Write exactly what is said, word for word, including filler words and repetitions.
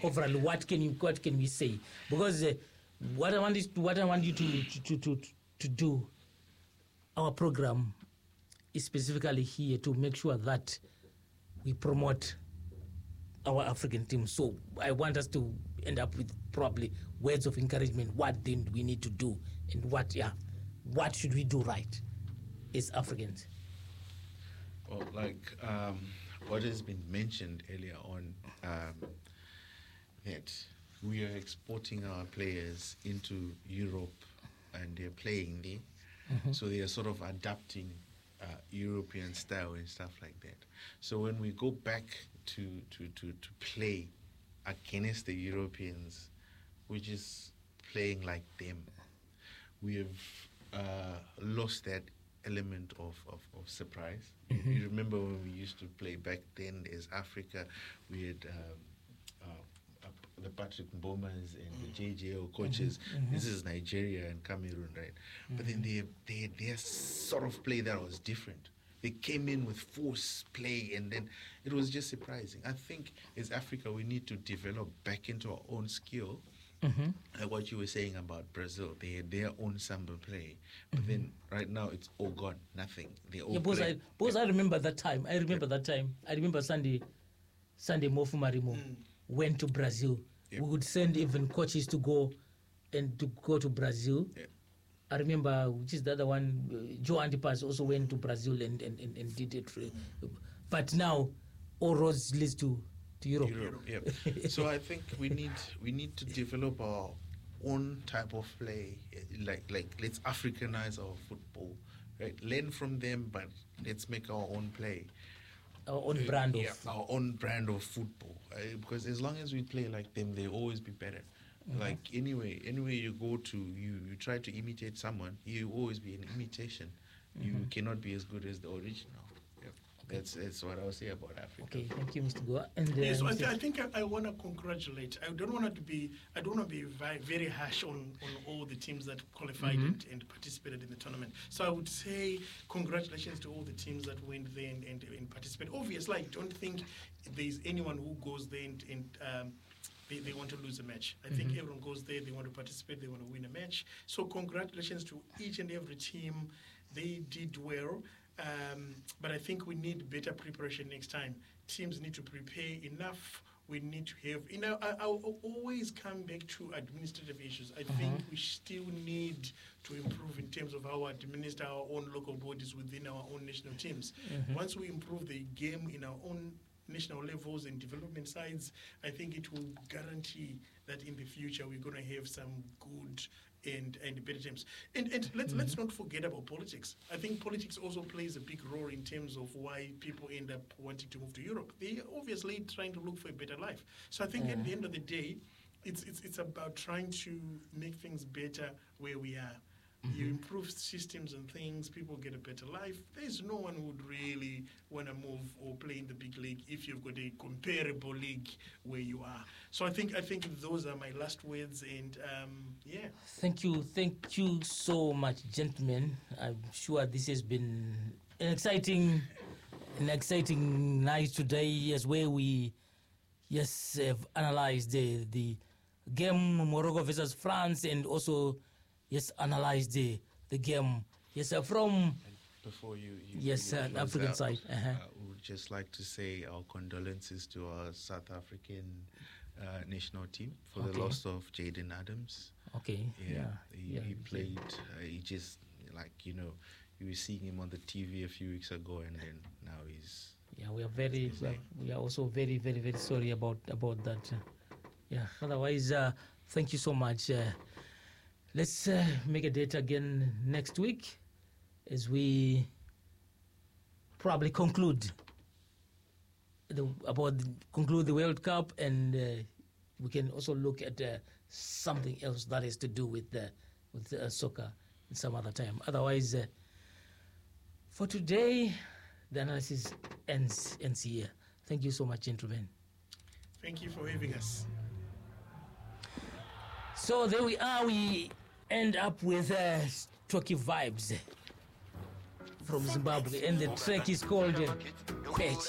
overall, what can you what can we say? Because uh, what I want is what I want you to to to to do. Our program is specifically here to make sure that we promote our African team. So I want us to end up with probably words of encouragement. What then we need to do, and what yeah, what should we do right as Africans? Well, like um, what has been mentioned earlier on, um, that we are exporting our players into Europe and they're playing there. Mm-hmm. So they are sort of adapting uh, European style and stuff like that. So when we go back to, to, to, to play against the Europeans, which is playing like them, we have uh, lost that element of, of, of surprise. Mm-hmm. You remember when we used to play back then as Africa, we had um, uh, uh, the Patrick Mbomas and mm-hmm. the J J O coaches. Mm-hmm. This is Nigeria and Cameroon, right? Mm-hmm. But then they, they their sort of play that was different. They came in with force play, and then it was just surprising. I think as Africa, we need to develop back into our own skill. Mm-hmm. Like what you were saying about Brazil, they had their own samba play, but mm-hmm. then right now it's all gone, nothing. They all yeah, because I, because yeah. I remember that time. I remember yeah. that time. I remember Sunday, Sunday Mofu Marimo mm. went to Brazil. Yeah. We would send even coaches to go and to go to Brazil. Yeah. I remember, which is the other one, uh, Joe Antipas also went to Brazil and, and, and, and did it. Mm. But now, all roads leads to, to Europe. Europe yeah. So I think we need we need to develop our own type of play. Like like let's Africanize our football, right? Learn from them, but let's make our own play. Our own brand yeah, of our own brand of football. Uh, because as long as we play like them, they'll always be better. Mm-hmm. Like anyway, anywhere you go to, you, you try to imitate someone, you always be an imitation. Mm-hmm. You cannot be as good as the original. Yep. Okay. That's that's what I would say about Africa. Okay, thank you, Mister Goa. And uh, yes, so I, th- I think I, I want to congratulate. I don't want to be. I don't want to be very, very harsh on, on all the teams that qualified mm-hmm. and, and participated in the tournament. So I would say congratulations to all the teams that went there and, and, and participated. Obviously, I don't think there's anyone who goes there and. and um, They, they want to lose a match. I mm-hmm. think everyone goes there, they want to participate, they want to win a match. So congratulations to each and every team. They did well. Um, but I think we need better preparation next time. Teams need to prepare enough. We need to have, you know, I, I'll always come back to administrative issues. I uh-huh. think we still need to improve in terms of how we administer our own local bodies within our own national teams. Uh-huh. Once we improve the game in our own national levels and development sides, I think it will guarantee that in the future we're going to have some good and and better teams. And and let's mm-hmm. let's not forget about politics. I think politics also plays a big role in terms of why people end up wanting to move to Europe. They're obviously trying to look for a better life. So I think yeah. at the end of the day, it's it's it's about trying to make things better where we are. Mm-hmm. You improve systems and things, people get a better life. There's no one who would really want to move or play in the big league if you've got a comparable league where you are. So I think I think those are my last words. And um, yeah. Thank you, thank you so much, gentlemen. I'm sure this has been an exciting, an exciting night today, as where we yes have analyzed the the game Morocco versus France, and also. Yes, analyze the the game. Yes, uh, from and before you, you yes, uh, African out, side. Uh-huh. I would just like to say our condolences to our South African uh, national team for okay. the loss of Jaden Adams. Okay. Yeah, yeah. He, yeah. he played. Uh, he just like you know, you were seeing him on the T V a few weeks ago, and then now he's. Yeah, we are very. We are, we are also very, very, very sorry about about that. Yeah. Otherwise, uh, thank you so much. Uh, Let's uh, make a date again next week as we probably conclude the, about the, conclude the World Cup, and uh, we can also look at uh, something else that has to do with uh, with uh, soccer in some other time. Otherwise, uh, for today, the analysis ends ends here. Thank you so much, gentlemen. Thank you for having us. So there we are. We end up with uh, Stocky Vibes from Zimbabwe, and the track is called uh, Patch.